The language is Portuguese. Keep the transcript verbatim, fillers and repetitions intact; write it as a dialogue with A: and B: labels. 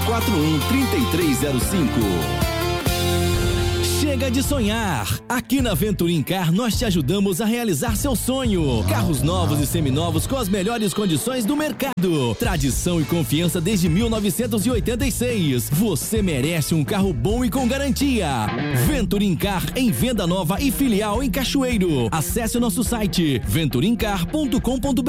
A: quatro um, três três zero cinco. Chega de sonhar! Aqui na Venturim Car nós te ajudamos a realizar seu sonho. Carros novos e seminovos com as melhores condições do mercado. Tradição e confiança desde mil novecentos e oitenta e seis. Você merece um carro bom e com garantia. Venturim Car em venda nova e filial em Cachoeiro. Acesse o nosso site venturim car ponto com ponto br.